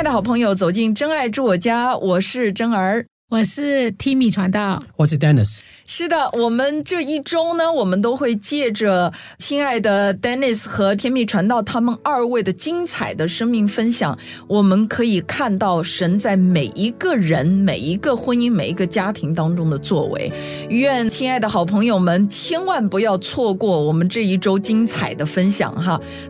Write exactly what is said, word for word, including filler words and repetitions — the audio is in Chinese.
爱的好朋友，走进真爱住我家，我是真儿， 我是 Timmy 传道， 我是 Dennis。 是的，我们这一周呢，我们都会借着亲爱的 Dennis 和天命传道他们二位的精彩的生命分享，我们可以看到神在每一个人、每一个婚姻、每一个家庭当中的作为。愿亲爱的好朋友们千万不要错过我们这一周精彩的分享哈。